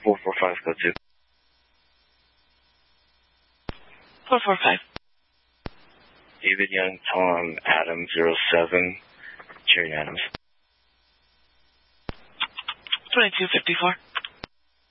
445, go to. 445. David Young, Tom, Adam 07, Cherry Adams. 2254.